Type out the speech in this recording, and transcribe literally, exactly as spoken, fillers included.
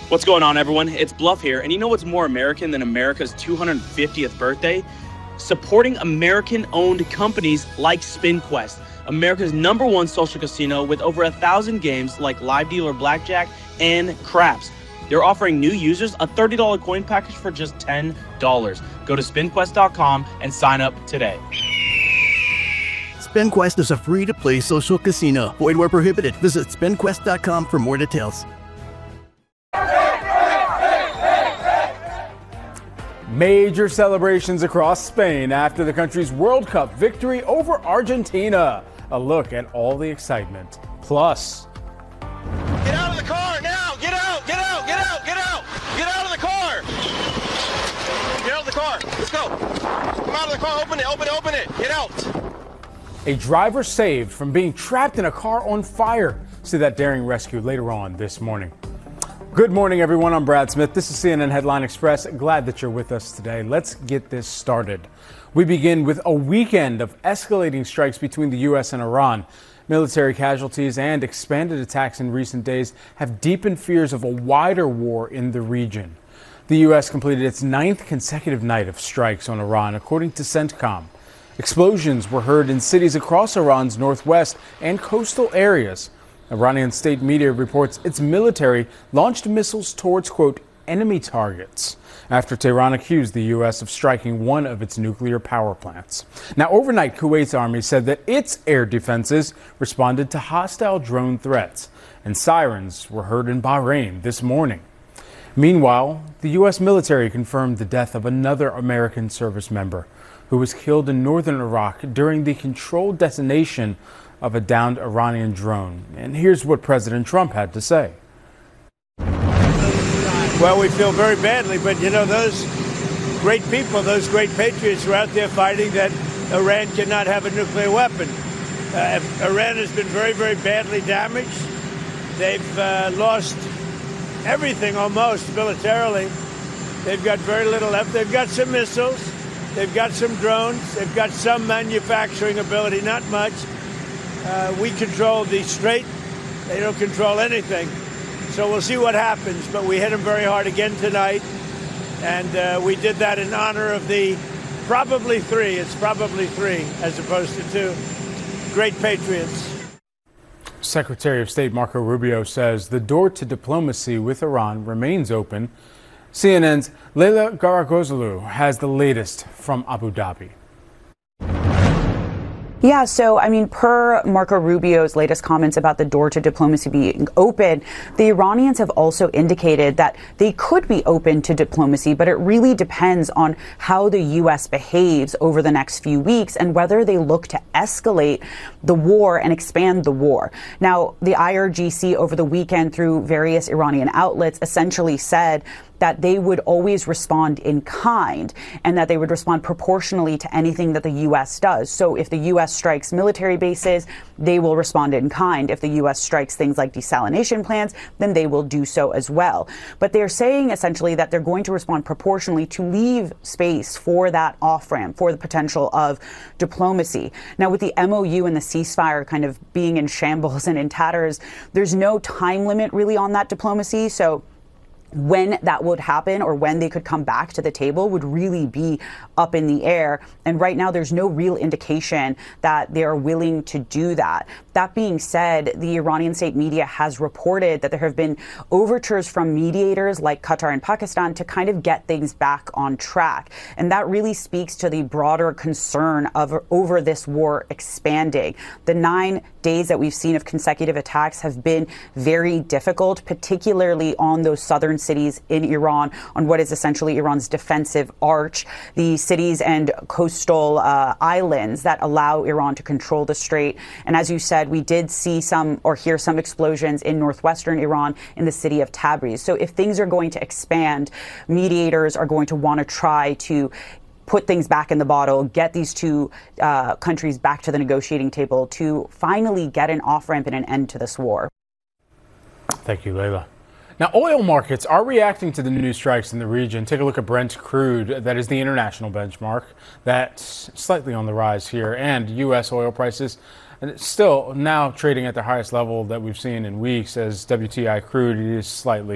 What's going on, everyone? It's Bluff here, and you know what's more American than America's two hundred fiftieth birthday? Supporting American-owned companies like SpinQuest, America's number one social casino with over a thousand games like live dealer blackjack and craps. They're offering new users a thirty dollars coin package for just ten dollars. Go to spin quest dot com and sign up today. SpinQuest is a free-to-play social casino. Void where prohibited. Visit spin quest dot com for more details. Major celebrations across Spain after the country's World Cup victory over Argentina. A look at all the excitement. Plus, get out of the car now! Get out! Get out! Get out! Get out! Get out of the car! Get out of the car! Let's go! Come out of the car! Open it! Open it! Open it! Get out! a driver saved from being trapped in a car on fire. See that daring rescue later on this morning. Good morning, everyone. I'm Brad Smith. This is C N N Headline Express. Glad that you're with us today. Let's get this started. We begin with a weekend of escalating strikes between the U S and Iran. Military casualties and expanded attacks in recent days have deepened fears of a wider war in the region. The U S completed its ninth consecutive night of strikes on Iran, according to CENTCOM. Explosions were heard in cities across Iran's northwest and coastal areas. Iranian state media reports its military launched missiles towards, quote, enemy targets after Tehran accused the U S of striking one of its nuclear power plants. Now, overnight, Kuwait's army said that its air defenses responded to hostile drone threats, and sirens were heard in Bahrain this morning. Meanwhile, the U S military confirmed the death of another American service member who was killed in northern Iraq during the controlled detonation of a downed Iranian drone. And here's what President Trump had to say. Well, we feel very badly, but you know, those great people, those great patriots who are out there fighting that Iran cannot have a nuclear weapon. Uh, Iran has been very, very badly damaged. They've uh, lost everything almost militarily. They've got very little left. They've got some missiles. They've got some drones. They've got some manufacturing ability, not much. Uh, we control the Strait. They don't control anything. So we'll see what happens. But we hit them very hard again tonight. And uh, we did that in honor of the probably three. It's probably three as opposed to two great patriots. Secretary of State Marco Rubio says the door to diplomacy with Iran remains open. C N N's Leila Garagozolu has the latest from Abu Dhabi. Yeah, so, I mean, per Marco Rubio's latest comments about the door to diplomacy being open, the Iranians have also indicated that they could be open to diplomacy, but it really depends on how the U S behaves over the next few weeks and whether they look to escalate the war and expand the war. Now, the I R G C over the weekend, through various Iranian outlets, essentially said that they would always respond in kind and that they would respond proportionally to anything that the U S does. So if the U S strikes military bases, they will respond in kind. If the U S strikes things like desalination plants, then they will do so as well. But they're saying essentially that they're going to respond proportionally to leave space for that off-ramp, for the potential of diplomacy. Now, with the M O U and the ceasefire kind of being in shambles and in tatters, there's no time limit really on that diplomacy. So when that would happen or when they could come back to the table would really be up in the air. And right now, there's no real indication that they are willing to do that. That being said, the Iranian state media has reported that there have been overtures from mediators like Qatar and Pakistan to kind of get things back on track. And that really speaks to the broader concern of over this war expanding. The nine days that we've seen of consecutive attacks have been very difficult, particularly on those southern cities in Iran, on what is essentially Iran's defensive arch, the cities and coastal uh, islands that allow Iran to control the strait. And as you said, we did see some or hear some explosions in northwestern Iran in the city of Tabriz. So if things are going to expand, mediators are going to want to try to put things back in the bottle, get these two uh, countries back to the negotiating table to finally get an off-ramp and an end to this war. Thank you, Leila. Now, oil markets are reacting to the new strikes in the region. Take a look at Brent crude. That is the international benchmark. That's slightly on the rise here. And U S oil prices, and it's still now trading at the highest level that we've seen in weeks, as W T I crude is slightly